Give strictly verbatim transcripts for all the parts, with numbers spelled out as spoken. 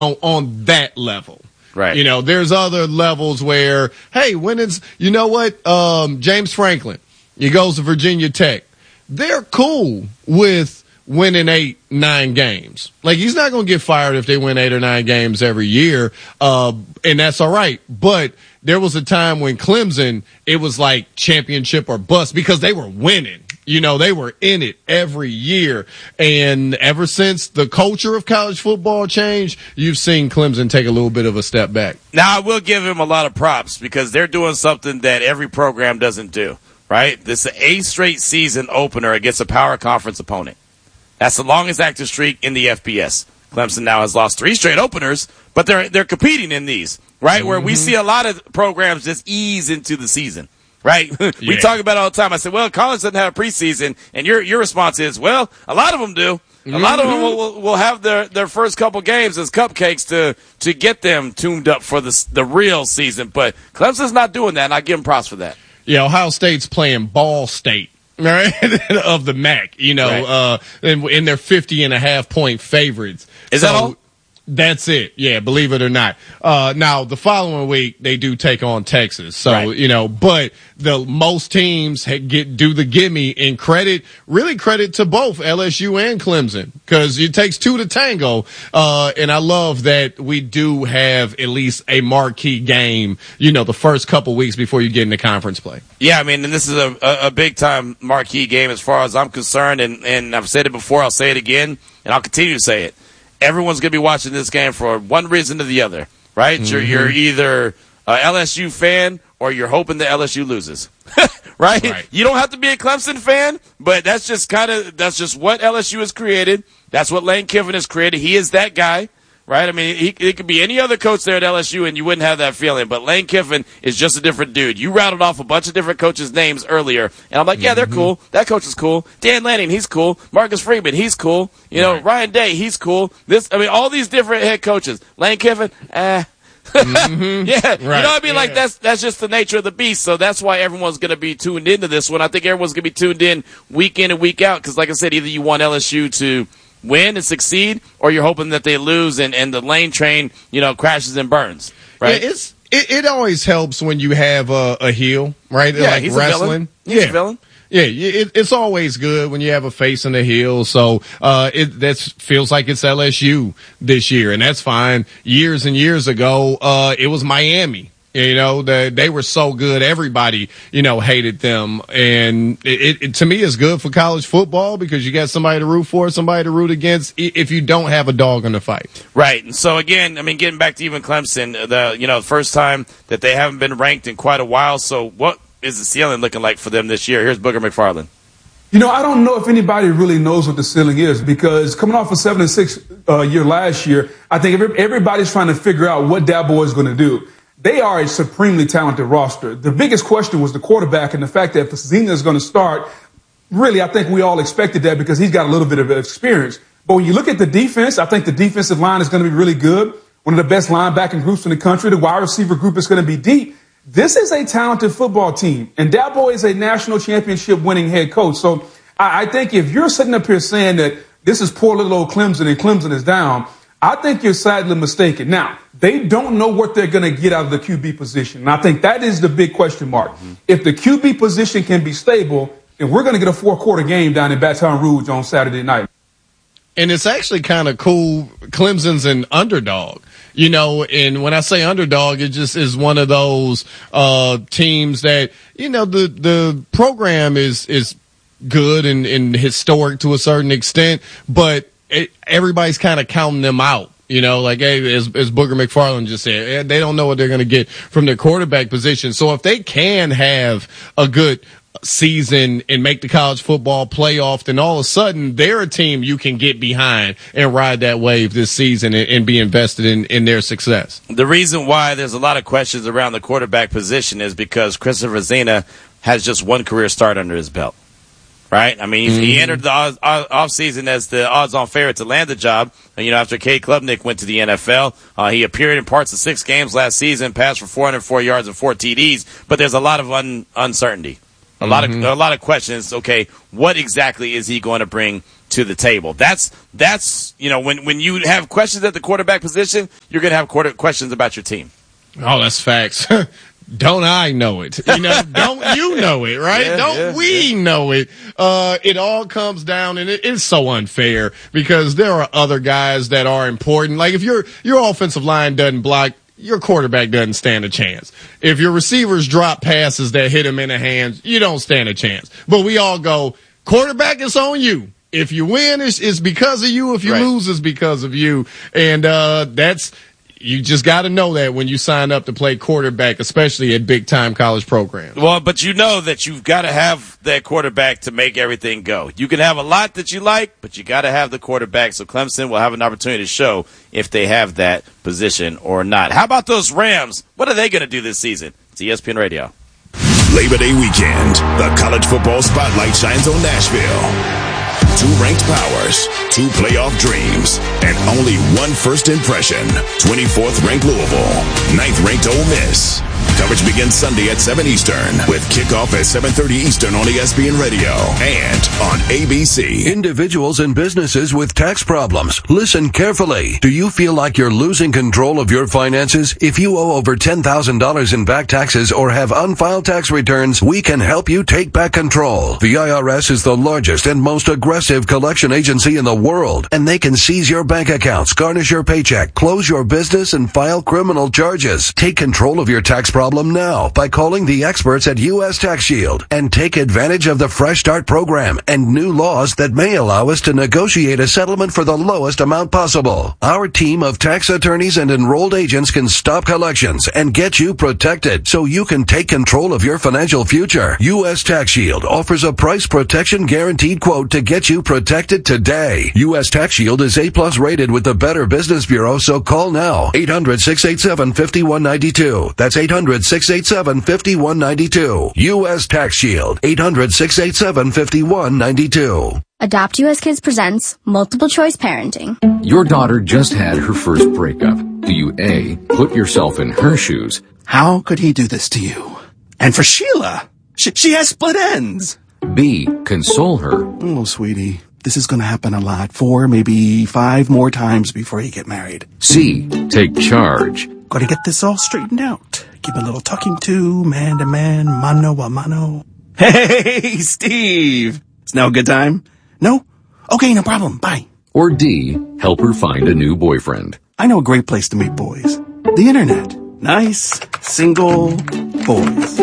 on, on that level. Right. You know, there's other levels where, hey, when it's, you know what, um, James Franklin, he goes to Virginia Tech. They're cool with winning eight, nine games. Like, he's not going to get fired if they win eight or nine games every year, uh, and that's all right. But there was a time when Clemson, it was like championship or bust because they were winning. You know, they were in it every year. And ever since the culture of college football changed, you've seen Clemson take a little bit of a step back. Now, I will give him a lot of props because they're doing something that every program doesn't do, right? This is the eighth straight season opener against a power conference opponent. That's the longest active streak in the F B S. Clemson now has lost three straight openers, but they're they're competing in these, right? Mm-hmm. Where we see a lot of programs just ease into the season. Right? we yeah. talk about it all the time. I said, well, college doesn't have a preseason. And your your response is, well, a lot of them do. A mm-hmm. lot of them will, will, will have their, their first couple games as cupcakes to, to get them tuned up for the, the real season. But Clemson's not doing that, and I give them props for that. Yeah, Ohio State's playing Ball State. Right? of the M A C, you know, right. uh, and, and they're fifty and a half point favorites. Is so, that all? That's it. Yeah, believe it or not. Uh, now the following week they do take on Texas. So, right. you know, but the most teams get, do the gimme and credit, really credit to both L S U and Clemson because it takes two to tango. Uh, and I love that we do have at least a marquee game, you know, the first couple weeks before you get into conference play. Yeah. I mean, and this is a, a, a big time marquee game as far as I'm concerned. And, and I've said it before. I'll say it again and I'll continue to say it. Everyone's going to be watching this game for one reason or the other, right? Mm-hmm. You're, you're either an L S U fan or you're hoping that L S U loses, right? right? You don't have to be a Clemson fan, but that's just kind of that's just what L S U has created. That's what Lane Kiffin has created. He is that guy, right? I mean, he, it could be any other coach there at L S U, and you wouldn't have that feeling. But Lane Kiffin is just a different dude. You rattled off a bunch of different coaches' names earlier, and I'm like, yeah, they're mm-hmm. cool. That coach is cool. Dan Lanning, he's cool. Marcus Freeman, he's cool. You know, right. Ryan Day, he's cool. This, I mean, all these different head coaches. Lane Kiffin, eh. mm-hmm. yeah, right. you know what I mean? Yeah. Like, that's that's just the nature of the beast. So that's why everyone's going to be tuned into this one. I think everyone's going to be tuned in week in and week out because, like I said, either you want L S U to win and succeed, or you're hoping that they lose and, and the Lane train, you know, crashes and burns. Right? Yeah, it's it, it always helps when you have a, a heel, right? Yeah, like he's wrestling. a villain. He's yeah. a villain. Yeah, it, it's always good when you have a face and a heel. So uh, it that feels like it's L S U this year, and that's fine. Years and years ago, uh, it was Miami. You know, the, they were so good. Everybody, you know, hated them. And it, it, to me, it's good for college football because you got somebody to root for, somebody to root against if you don't have a dog in the fight. Right. And so, again, I mean, getting back to even Clemson, the, you know, the first time that they haven't been ranked in quite a while. So what is the ceiling looking like for them this year? Here's Booger McFarland. You know, I don't know if anybody really knows what the ceiling is because coming off a seven and six uh, year last year, I think every, everybody's trying to figure out what Dabo is going to do. They are a supremely talented roster. The biggest question was the quarterback and the fact that if Zena is going to start, really, I think we all expected that because he's got a little bit of experience. But when you look at the defense, I think the defensive line is going to be really good. One of the best linebacking groups in the country. The wide receiver group is going to be deep. This is a talented football team, and Dabo is a national championship winning head coach. So I, I think if you're sitting up here saying that this is poor little old Clemson and Clemson is down, I think you're sadly mistaken. Now, they don't know what they're going to get out of the Q B position. And I think that is the big question mark. Mm-hmm. If the Q B position can be stable, then we're going to get a four-quarter game down in Baton Rouge on Saturday night. And it's actually kind of cool. Clemson's an underdog, you know, and when I say underdog, it just is one of those uh, teams that, you know, the, the program is, is good and, and historic to a certain extent, but it, everybody's kind of counting them out. You know, like hey, as, as Booger McFarland just said, they don't know what they're going to get from their quarterback position. So if they can have a good season and make the college football playoff, then all of a sudden they're a team you can get behind and ride that wave this season and, and be invested in, in their success. The reason why there's a lot of questions around the quarterback position is because Christopher Zena has just one career start under his belt. Right? I mean, mm-hmm. he entered the offseason as the odds-on favorite to land the job. And, you know, after Cade Klubnik went to the N F L, uh, he appeared in parts of six games last season, passed for four hundred four yards and four T Ds. But there's a lot of un- uncertainty, a mm-hmm. lot of a lot of questions. Okay, what exactly is he going to bring to the table. That's, that's, you know, when, when you have questions at the quarterback position, you're going to have quarter questions about your team. Oh, that's facts. Don't I know it? You know, don't you know it, right? Yeah, don't yeah, we yeah. know it? Uh, it all comes down, and it, it's so unfair because there are other guys that are important. Like if your, your offensive line doesn't block, your quarterback doesn't stand a chance. If your receivers drop passes that hit him in the hands, you don't stand a chance. But we all go, quarterback, it's on you. If you win, it's, it's because of you. If you Right. lose, it's because of you. And, uh, that's, you just got to know that when you sign up to play quarterback, especially at big time college programs. Well, but you know that you've got to have that quarterback to make everything go. You can have a lot that you like, but you got to have the quarterback. So Clemson will have an opportunity to show if they have that position or not. How about those Rams? What are they going to do this season? It's E S P N Radio. Labor Day weekend, the college football spotlight shines on Nashville. Two ranked powers, two playoff dreams, and only one first impression. twenty-fourth ranked Louisville, ninth ranked Ole Miss. Coverage begins Sunday at seven Eastern with kickoff at seven thirty Eastern on E S P N Radio and on A B C. Individuals and businesses with tax problems, listen carefully. Do you feel like you're losing control of your finances? If you owe over ten thousand dollars in back taxes or have unfiled tax returns, we can help you take back control. The I R S is the largest and most aggressive collection agency in the world, and they can seize your bank accounts, garnish your paycheck, close your business, and file criminal charges. Take control of your tax problem now by calling the experts at U S Tax Shield and take advantage of the Fresh Start program and new laws that may allow us to negotiate a settlement for the lowest amount possible. Our team of tax attorneys and enrolled agents can stop collections and get you protected so you can take control of your financial future. U S Tax Shield offers a price protection guaranteed quote to get you protected today. U S Tax Shield is A plus rated with the Better Business Bureau, so call now. eight hundred, six eight seven, five one nine two. That's eight hundred, six eight seven, five one nine two. U S Tax Shield. eight hundred, six eight seven, five one nine two. Adopt U S Kids presents Multiple Choice Parenting. Your daughter just had her first breakup. Do you A, put yourself in her shoes? How could he do this to you? And for Sheila, she, she has split ends. B, console her? Oh, sweetie, this is going to happen a lot. Four, maybe five more times before you get married. C, take charge? Got to get this all straightened out. Give a little talking to, man to man, mano a mano. Hey, Steve! It's now a good time? No? Okay, no problem. Bye. Or D, help her find a new boyfriend? I know a great place to meet boys. The internet. Nice, single boys.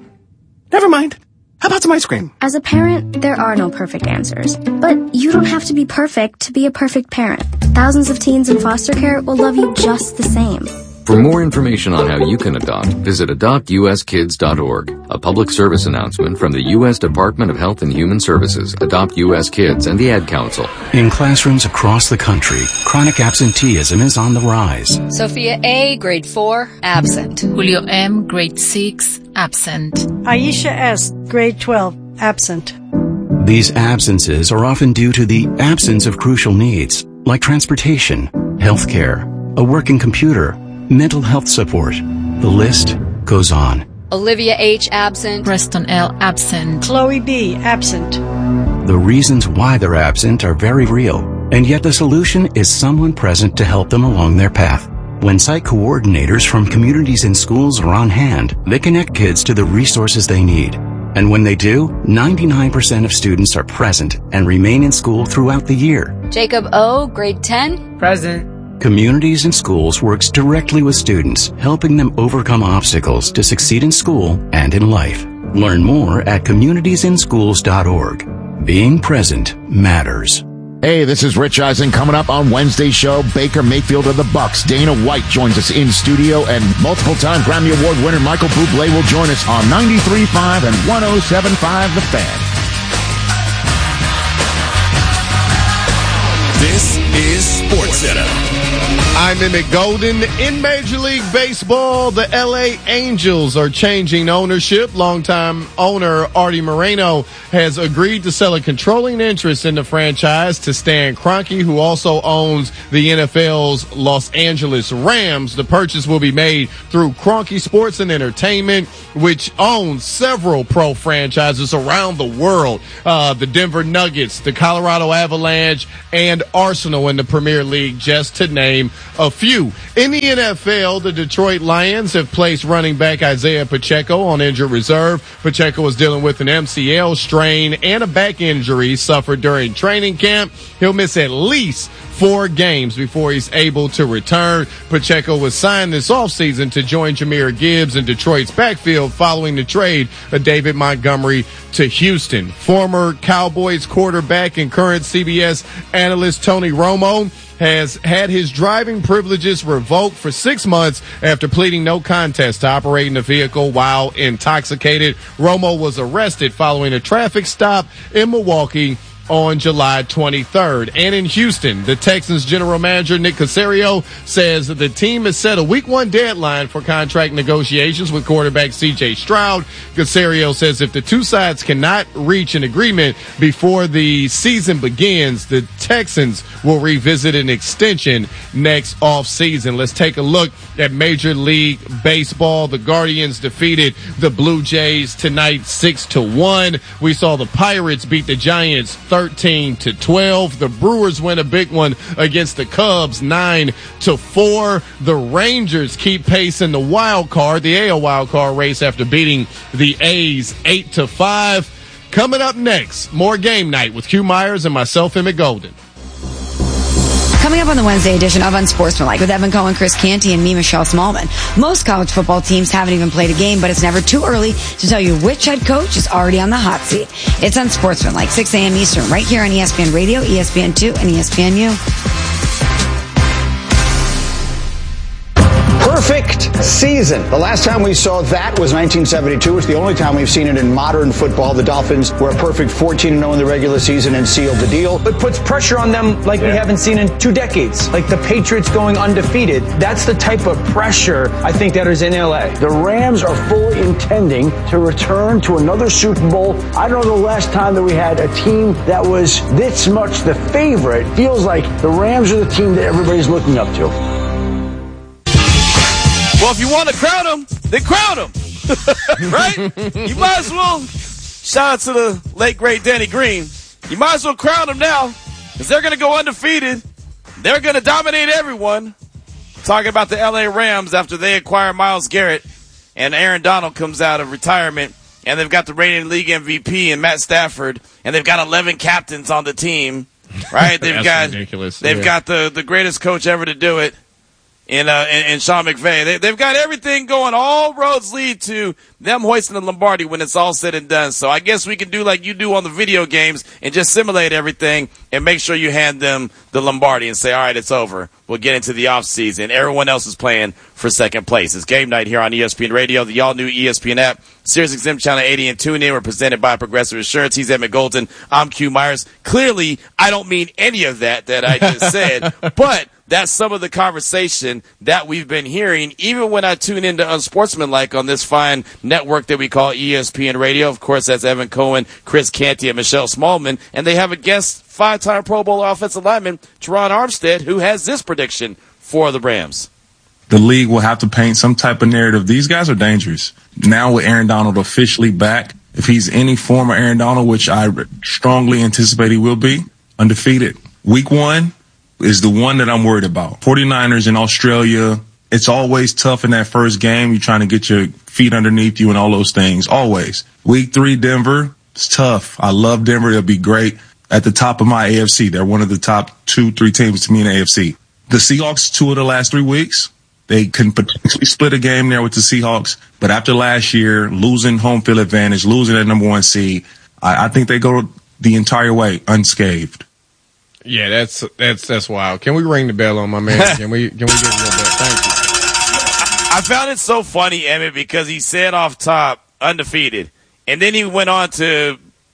Never mind. How about some ice cream? As a parent, there are no perfect answers. But you don't have to be perfect to be a perfect parent. Thousands of teens in foster care will love you just the same. For more information on how you can adopt, visit adopt u s kids dot org. A public service announcement from the U S Department of Health and Human Services, Adopt U S Kids, and the Ad Council. In classrooms across the country, chronic absenteeism is on the rise. Sophia A., grade four, absent. Julio M., grade six, absent. Aisha S., grade twelve, absent. These absences are often due to the absence of crucial needs, like transportation, health care, a working computer, mental health support. The list goes on. Olivia H. absent. Preston L. absent. Chloe B. absent. The reasons why they're absent are very real, and yet the solution is someone present to help them along their path. When site coordinators from communities and schools are on hand, they connect kids to the resources they need. And when they do, ninety-nine percent of students are present and remain in school throughout the year. Jacob O., grade ten. Present. Communities and Schools works directly with students, helping them overcome obstacles to succeed in school and in life. Learn more at communities in schools dot org. Being present matters. Hey, this is Rich Eisen. Coming up on Wednesday's show, Baker Mayfield of the Bucks. Dana White joins us in studio, and multiple-time Grammy Award winner Michael Bublé will join us on ninety-three point five and one oh seven point five The Fan. This is SportsCenter. I'm Emmett Golden. In Major League Baseball, the L A Angels are changing ownership. Longtime owner Artie Moreno has agreed to sell a controlling interest in the franchise to Stan Kroenke, who also owns the N F L's Los Angeles Rams. The purchase will be made through Kroenke Sports and Entertainment, which owns several pro franchises around the world. Uh, the Denver Nuggets, the Colorado Avalanche, and Arsenal in the Premier League, just to name a few. In the N F L, the Detroit Lions have placed running back Isaiah Pacheco on injured reserve. Pacheco is dealing with an M C L strain and a back injury suffered during training camp. He'll miss at least four games before he's able to return. Pacheco was signed this offseason to join Jahmyr Gibbs in Detroit's backfield following the trade of David Montgomery to Houston. Former Cowboys quarterback and current C B S analyst Tony Romo has had his driving privileges revoked for six months after pleading no contest to operating the vehicle while intoxicated. Romo was arrested following a traffic stop in Milwaukee on July twenty-third. And in Houston, the Texans general manager Nick Caserio says that the team has set a week one deadline for contract negotiations with quarterback C J Stroud. Caserio says if the two sides cannot reach an agreement before the season begins, the Texans will revisit an extension next offseason. Let's take a look at Major League Baseball. The Guardians defeated the Blue Jays tonight six to one. We saw the Pirates beat the Giants thirteen to twelve. The Brewers win a big one against the Cubs nine to four. The Rangers keep pace in the wild card, the A L wild card race after beating the A's eight to five. Coming up next, more Game Night with Q Myers and myself, Emmett Golden. Coming up on the Wednesday edition of Unsportsmanlike with Evan Cohen, Chris Canty, and me, Michelle Smallman. Most college football teams haven't even played a game, but it's never too early to tell you which head coach is already on the hot seat. It's Unsportsmanlike, six a.m. Eastern, right here on E S P N Radio, E S P N two, and E S P N U. Perfect season. The last time we saw that was nineteen seventy-two. It's the only time we've seen it in modern football. The Dolphins were a perfect fourteen and oh in the regular season and sealed the deal. It puts pressure on them like yeah. we haven't seen in two decades. Like the Patriots going undefeated. That's the type of pressure I think that is in L A. The Rams are fully intending to return to another Super Bowl. I don't know the last time that we had a team that was this much the favorite. Feels like the Rams are the team that everybody's looking up to. Well, if you want to crown them, then crown them. Right? You might as well, shout out to the late, great Danny Green. You might as well crown them now because they're going to go undefeated. They're going to dominate everyone. Talking about the L A Rams after they acquire Myles Garrett and Aaron Donald comes out of retirement. And they've got the reigning league M V P and Matt Stafford. And they've got eleven captains on the team. Right? They've got ridiculous. They've yeah. got the, the greatest coach ever to do it. In, uh, in, in Sean McVay. They, they've got everything going. All roads lead to them hoisting the Lombardi when it's all said and done. So I guess we can do like you do on the video games and just simulate everything and make sure you hand them the Lombardi and say, all right, it's over. We'll get into the offseason. Everyone else is playing for second place. It's Game Night here on E S P N Radio, the all-new E S P N app, Sirius X M Channel eighty, and TuneIn. We're presented by Progressive Insurance. He's Emmett Golden. I'm Q Myers. Clearly, I don't mean any of that that I just said, but that's some of the conversation that we've been hearing, even when I tune into Unsportsmanlike on this fine network that we call E S P N Radio. Of course, that's Evan Cohen, Chris Canty, and Michelle Smallman. And they have a guest five-time Pro Bowl offensive lineman, Teron Armstead, who has this prediction for the Rams. The league will have to paint some type of narrative. These guys are dangerous. Now with Aaron Donald officially back, if he's any former Aaron Donald, which I strongly anticipate he will be, undefeated. Week one is the one that I'm worried about. forty-niners in Australia, it's always tough in that first game. You're trying to get your feet underneath you and all those things, always. Week three, Denver, it's tough. I love Denver. It'll be great. At the top of my A F C, they're one of the top two, three teams to me in the A F C. The Seahawks, two of the last three weeks, they can potentially split a game there with the Seahawks. But after last year, losing home field advantage, losing that number one seed, I, I think they go the entire way unscathed. Yeah, that's that's that's wild. Can we ring the bell on my man? Can we can we get the bell? Thank you. I found it so funny, Emmett, because he said off top undefeated, and then he went on to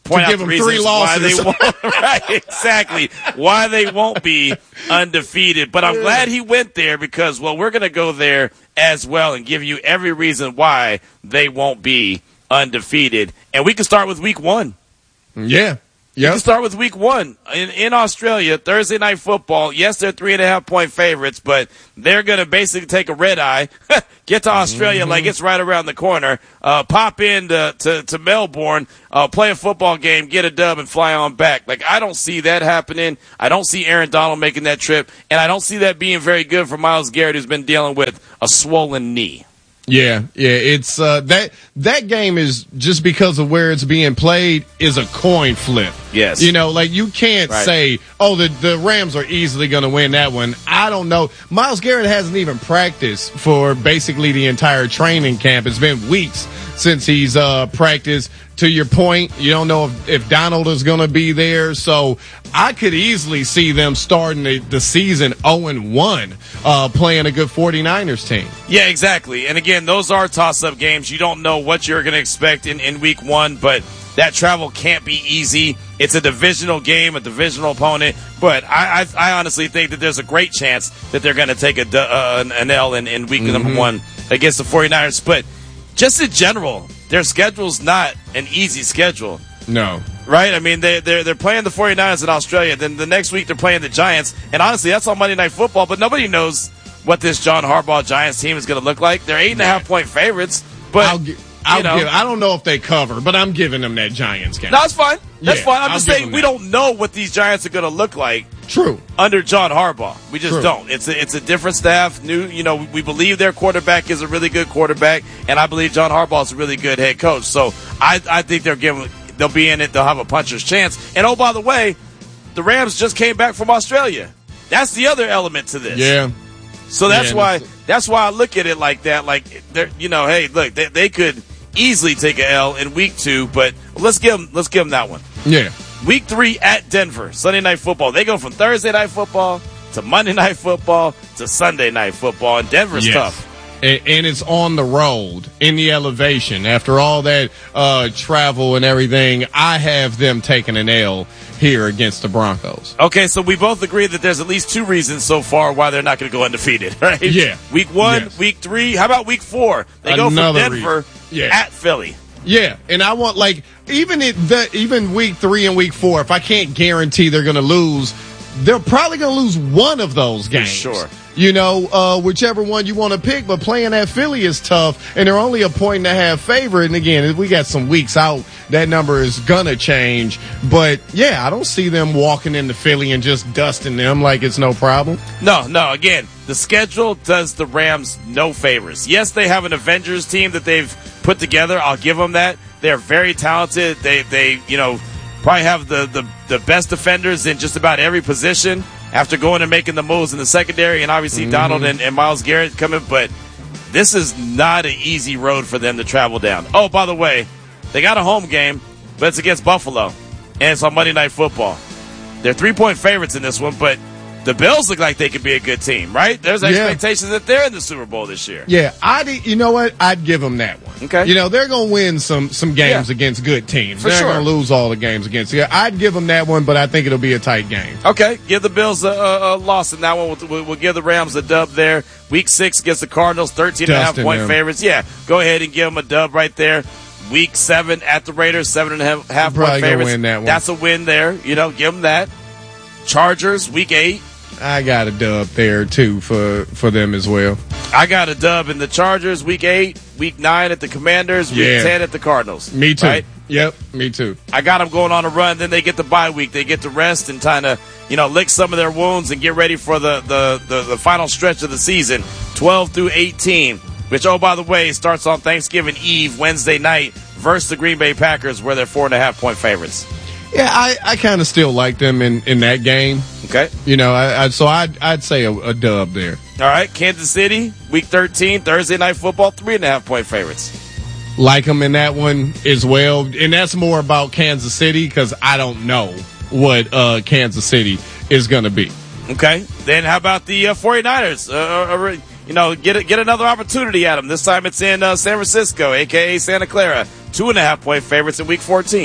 point to out give the them reasons three why losses. they won't, right, exactly, why they won't be undefeated. But I'm glad he went there because, well, we're going to go there as well and give you every reason why they won't be undefeated. And we can start with week one. Yeah. You Yep. can start with week one in, in Australia, Thursday night football. Yes, they're three and a half point favorites, but they're going to basically take a red eye, get to Australia mm-hmm. like it's right around the corner, uh, pop in to, to, to Melbourne, uh, play a football game, get a dub, and fly on back. Like, I don't see that happening. I don't see Aaron Donald making that trip, and I don't see that being very good for Myles Garrett, who's been dealing with a swollen knee. Yeah, yeah, it's uh, that that game is just because of where it's being played is a coin flip. Yes, you know, like you can't right. say, oh, the the Rams are easily going to win that one. I don't know. Myles Garrett hasn't even practiced for basically the entire training camp. It's been weeks since he's uh, practiced. To your point, you don't know if, if Donald is going to be there. So I could easily see them starting the, the season oh and one, uh, playing a good 49ers team. Yeah, exactly. And again, those are toss-up games. You don't know what you're going to expect in, in week one, but that travel can't be easy. It's a divisional game, a divisional opponent. But I, I, I honestly think that there's a great chance that they're going to take a, uh, an L in, in week mm-hmm. number one against the 49ers. But just in general, their schedule's not an easy schedule. No. Right? I mean, they, they're, they're playing the 49ers in Australia. Then the next week they're playing the Giants. And honestly, that's on Monday Night Football. But nobody knows what this John Harbaugh Giants team is going to look like. They're eight and a half point favorites. But, I'll, gi- I'll you know, give, I don't know if they cover, but I'm giving them that Giants game. No, that's fine. That's yeah, fine. I'm I'll just saying we don't know what these Giants are going to look like. True. Under John Harbaugh. We just True. don't. It's a, it's a different staff. New, you know, we believe their quarterback is a really good quarterback, and I believe John Harbaugh is a really good head coach. So I, I think they're giving, they'll be in it. They'll have a puncher's chance. And oh, by the way, the Rams just came back from Australia. That's the other element to this. Yeah. So that's yeah, why, that's, that's why I look at it like that. Like, they're, you know, hey, look, they, they could easily take an L in week two, but let's give them, let's give them that one. Yeah. Week three at Denver, Sunday Night Football. They go from Thursday Night Football to Monday Night Football to Sunday Night Football, and Denver's yes. tough. And, and it's on the road in the elevation. After all that uh, travel and everything, I have them taking an L here against the Broncos. Okay, so we both agree that there's at least two reasons so far why they're not going to go undefeated, right? Yeah. Week one, yes. week three. How about week four? They Another go from Denver yeah. at Philly. Yeah, and I want, like, even it, the, even week three and week four, if I can't guarantee they're going to lose, they're probably going to lose one of those games. For sure. You know, uh, whichever one you want to pick, but playing at Philly is tough, and they're only a point and a half favorite. And again, we got some weeks out, that number is going to change. But, yeah, I don't see them walking into Philly and just dusting them like it's no problem. No, no, again, the schedule does the Rams no favors. Yes, they have an Avengers team that they've put together. I'll give them that. They're very talented. They, they, you know, probably have the, the, the best defenders in just about every position after going and making the moves in the secondary, and obviously mm-hmm. Donald and, and Myles Garrett coming. But this is not an easy road for them to travel down. Oh, by the way, they got a home game, but it's against Buffalo, and it's on Monday Night Football. They're three-point favorites in this one, but the Bills look like they could be a good team, right? There's expectations yeah. that they're in the Super Bowl this year. Yeah, I'd, you know what? I'd give them that one. Okay. You know, they're going to win some some games yeah. against good teams. For they're sure. going to lose all the games against. Yeah, I'd give them that one, but I think it'll be a tight game. Okay, give the Bills a, a, a loss in that one. We'll, we'll, we'll give the Rams a dub there. Week six against the Cardinals, thirteen and a half point them. favorites. Yeah, go ahead and give them a dub right there. Week seven at the Raiders, seven and a half, half point favorites. Win that one. That's a win there. You know, give them that. Chargers, week eight. I got a dub there, too, for, for them as well. I got a dub in the Chargers, week eight, week nine at the Commanders, week yeah. ten at the Cardinals. Me too. Right? Yep, me too. I got them going on a run. Then they get the bye week. They get to rest and kind of, you know, lick some of their wounds and get ready for the, the, the, the final stretch of the season, twelve through eighteen, which, oh, by the way, starts on Thanksgiving Eve, Wednesday night, versus the Green Bay Packers, where they're four and a half point favorites. Yeah, I, I kind of still like them in, in that game. Okay. You know, I, I so I'd, I'd say a, a dub there. All right, Kansas City, week thirteen, Thursday Night Football, three and a half point favorites. Like them in that one as well. And that's more about Kansas City because I don't know what uh, Kansas City is going to be. Okay. Then how about the uh, 49ers? Uh, uh, you know, get a, get another opportunity at them. This time it's in uh, San Francisco, a k a. Santa Clara. Two and a half point favorites in week fourteen.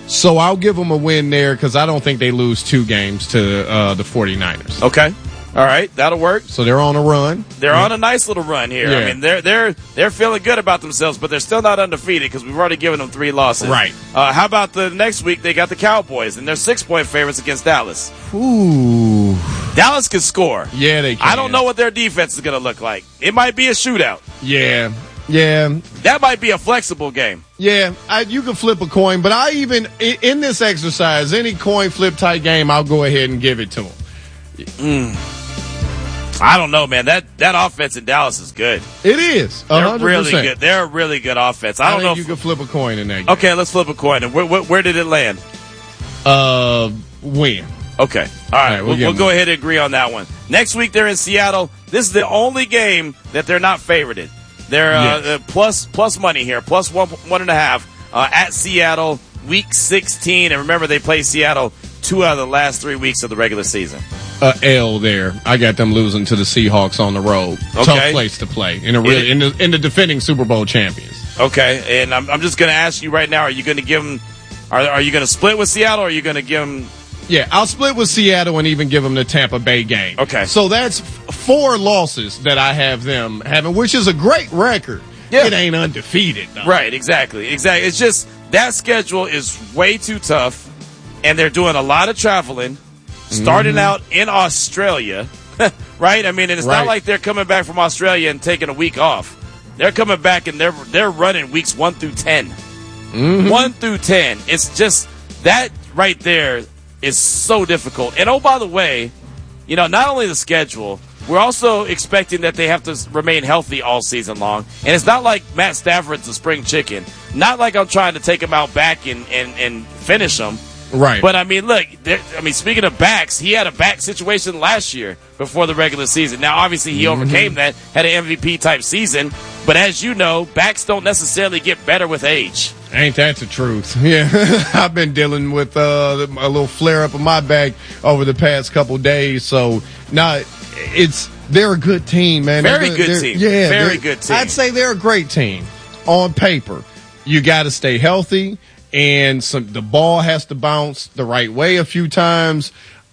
So I'll give them a win there because I don't think they lose two games to uh, the 49ers. Okay. All right, that'll work. So they're on a run. They're yeah. on a nice little run here. Yeah. I mean, they're they're they're feeling good about themselves, but they're still not undefeated because we've already given them three losses. Right. Uh, how about the next week? They got the Cowboys, and they're six-point favorites against Dallas. Ooh. Dallas can score. Yeah, they can. I don't know what their defense is going to look like. It might be a shootout. Yeah. Yeah. That might be a flexible game. Yeah, I, you can flip a coin, but I even, in, in this exercise, any coin flip type game, I'll go ahead and give it to them. Mm. I don't know, man. That that offense in Dallas is good. It is. one hundred percent. They're really good. They're a really good offense. I, I don't think know you if, can flip a coin in that game. Okay, let's flip a coin. And where, where, where did it land? Uh, win. Okay. All right. All right we'll, we'll go ahead and agree on that one. Next week they're in Seattle. This is the only game that they're not favorited. They're uh, Yes. uh, plus plus money here, plus one one and a half uh, at Seattle, week sixteen. And remember, they play Seattle two out of the last three weeks of the regular season. Uh, L there. I got them losing to the Seahawks on the road. Okay. Tough place to play in a really in the in the defending Super Bowl champions. Okay, and I'm I'm just going to ask you right now: are you going to give them? Are are you going to split with Seattle? Or are you going to give them? Yeah, I'll split with Seattle and even give them the Tampa Bay game. Okay. So that's f- four losses that I have them having, which is a great record. Yeah. It ain't undefeated, though. Right, exactly. Exactly. It's just that schedule is way too tough, and they're doing a lot of traveling, starting Mhm. out in Australia, right? I mean, and it's Right. not like they're coming back from Australia and taking a week off. They're coming back and they're they're running weeks one through ten. Mhm. One through ten. It's just that right there is so difficult. And oh, by the way, you know, not only the schedule, we're also expecting that they have to remain healthy all season long. And it's not like Matt Stafford's a spring chicken. Not like I'm trying to take him out back and, and, and finish him. Right. But, I mean, look, there, I mean, speaking of backs, he had a back situation last year before the regular season. Now, obviously, he Mm-hmm. overcame that, had an M V P-type season. But as you know, backs don't necessarily get better with age. Ain't that the truth? Yeah. I've been dealing with uh, a little flare up of my back over the past couple days. So, now it's they're a good team, man. Very They're- good they're- team. Yeah. Very they're- good team. I'd say they're a great team on paper. You got to stay healthy, and some, the ball has to bounce the right way a few times.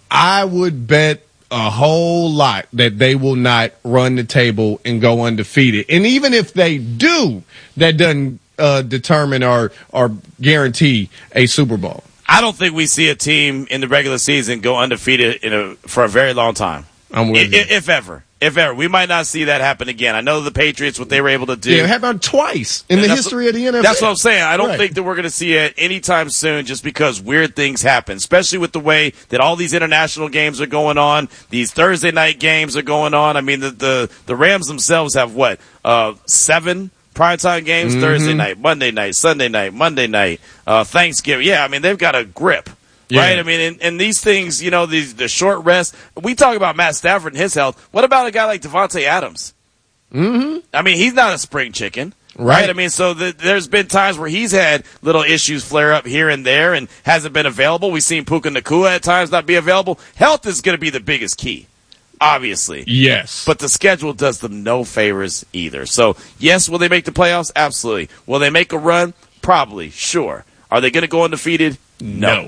I would bet a whole lot that they will not run the table and go undefeated. And even if they do, that doesn't uh, determine or, or guarantee a Super Bowl. I don't think we see a team in the regular season go undefeated in a, for a very long time. I'm with I, you. if ever. If ever. We might not see that happen again. I know the Patriots, what they were able to do. Yeah, it happened twice in the That's- history of the N F L. That's what I'm saying. I don't Right. think that we're going to see it anytime soon just because weird things happen, especially with the way that all these international games are going on. These Thursday night games are going on. I mean, the the, the Rams themselves have what? Uh, seven primetime games? Mhm. Thursday night, Monday night, Sunday night, Monday night, uh, Thanksgiving. Yeah, I mean, they've got a grip. Yeah. Right? I mean, and, and these things, you know, these the short rest. We talk about Matt Stafford and his health. What about a guy like Devontae Adams? Mm-hmm. I mean, he's not a spring chicken. Right. Right. I mean, so the, there's been times where he's had little issues flare up here and there and hasn't been available. We've seen Puka Nacua at times not be available. Health is going to be the biggest key, obviously. Yes. But the schedule does them no favors either. So, yes, will they make the playoffs? Absolutely. Will they make a run? Probably. Sure. Are they going to go undefeated? No.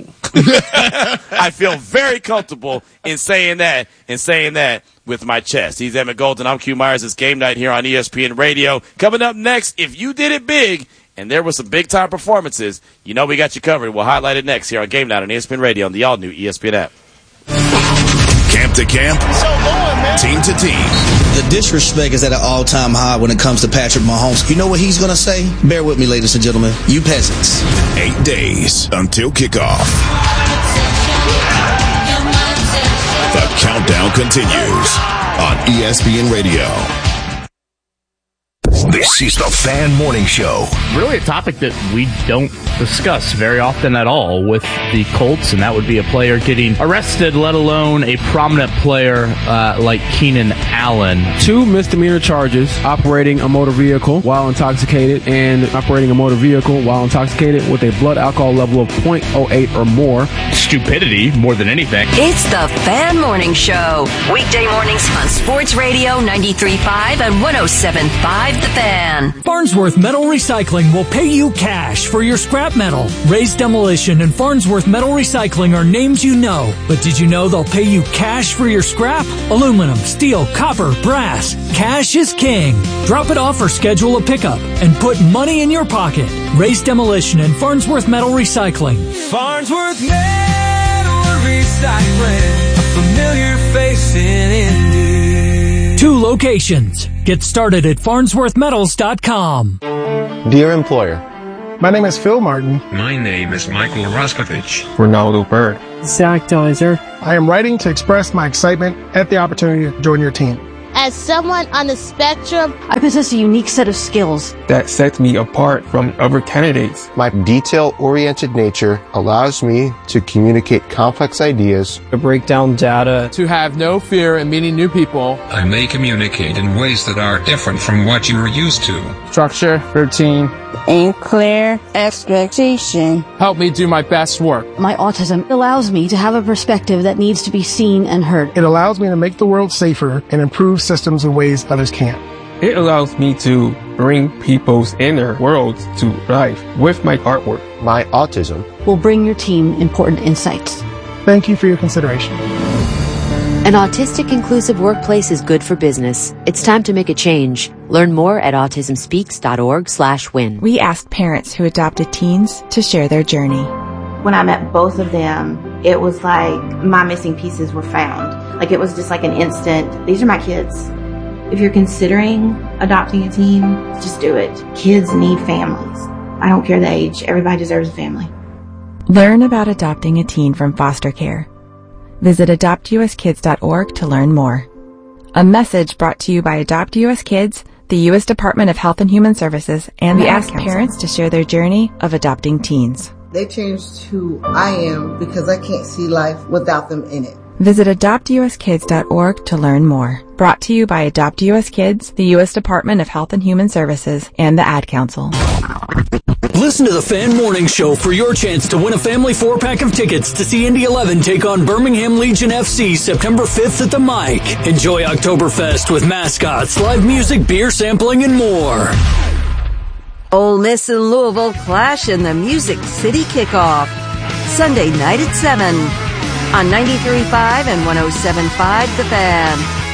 I feel very comfortable in saying that and saying that with my chest. He's Emmett Golden. I'm Q Myers. It's game night here on E S P N Radio. Coming up next, if you did it big and there were some big-time performances, you know we got you covered. We'll highlight it next here on Game Night on E S P N Radio on the all-new E S P N app. Camp to camp, team to team. The disrespect is at an all-time high when it comes to Patrick Mahomes. You know what he's going to say? Bear with me, ladies and gentlemen. You peasants. Eight days until kickoff. The countdown continues on E S P N Radio. This is the Fan Morning Show. Really a topic that we don't discuss very often at all with the Colts, and that would be a player getting arrested, let alone a prominent player uh, like Keenan Allen. Two misdemeanor charges, operating a motor vehicle while intoxicated and operating a motor vehicle while intoxicated with a blood alcohol level of point oh eight or more. Stupidity more than anything. It's the Fan Morning Show. Weekday mornings on Sports Radio ninety-three point five and one oh seven point five The Fan. fan. Farnsworth Metal Recycling will pay you cash for your scrap metal. Ray's Demolition and Farnsworth Metal Recycling are names you know. But did you know they'll pay you cash for your scrap? Aluminum, steel, copper, brass. Cash is king. Drop it off or schedule a pickup and put money in your pocket. Ray's Demolition and Farnsworth Metal Recycling. Farnsworth Metal Recycling, a familiar face in Indy. Two locations. Get started at farnsworth metals dot com. Dear employer, my name is Phil Martin. My name is Michael Roskovich. Ronaldo Bird. Zach Deiser. I am writing to express my excitement at the opportunity to join your team. As someone on the spectrum, I possess a unique set of skills that sets me apart from other candidates. My detail-oriented nature allows me to communicate complex ideas, to break down data, to have no fear in meeting new people. I may communicate in ways that are different from what you are used to. Structure, routine, and clear expectation. Help me do my best work. My autism allows me to have a perspective that needs to be seen and heard. It allows me to make the world safer and improve systems in ways others can't. It allows me to bring people's inner worlds to life with my artwork. My autism will bring your team important insights. Thank you for your consideration. An autistic inclusive workplace is good for business. It's time to make a change. Learn more at autism speaks dot org slash win. We asked parents who adopted teens to share their journey. When I met both of them, it was like my missing pieces were found. Like it was just like an instant, these are my kids. If you're considering adopting a teen, just do it. Kids need families. I don't care the age. Everybody deserves a family. Learn about adopting a teen from foster care. Visit adopt u s kids dot org to learn more. A message brought to you by Adopt U S Kids, the U S Department of Health and Human Services, and we ask parents to share their journey of adopting teens. They changed who I am because I can't see life without them in it. Visit adopt u s kids dot org to learn more. Brought to you by Adopt U S Kids, the U S Department of Health and Human Services, and the Ad Council. Listen to the Fan Morning Show for your chance to win a family four-pack of tickets to see Indy eleven take on Birmingham Legion F C September fifth at the Mike. Enjoy Oktoberfest with mascots, live music, beer sampling, and more. Ole Miss and Louisville clash in the Music City Kickoff. Sunday night at seven on ninety-three point five and one oh seven point five The Fan.